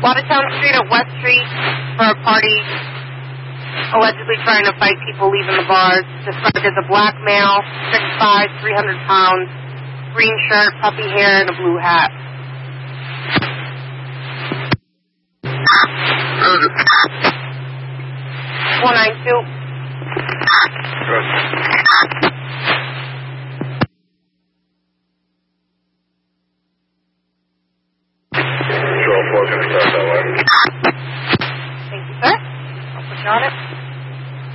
Watertown Street at West Street for a party, allegedly trying to fight people leaving the bars. Described as a black male, 6'5", 300 pounds, green shirt, puffy hair, and a blue hat. Roger. 492. Roger.